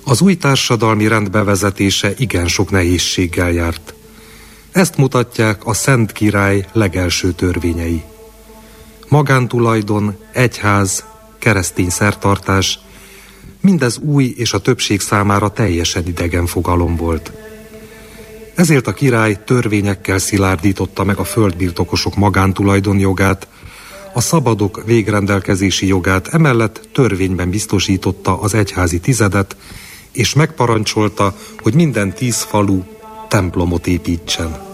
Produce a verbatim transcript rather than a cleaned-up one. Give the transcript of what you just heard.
Az új társadalmi rend bevezetése igen sok nehézséggel járt. Ezt mutatják a Szent Király legelső törvényei. Magántulajdon, egyház, keresztény szertartás, mindez új és a többség számára teljesen idegen fogalom volt. Ezért a király törvényekkel szilárdította meg a földbirtokosok magántulajdonjogát, a szabadok végrendelkezési jogát, emellett törvényben biztosította az egyházi tizedet, és megparancsolta, hogy minden tíz falu templomot építsen.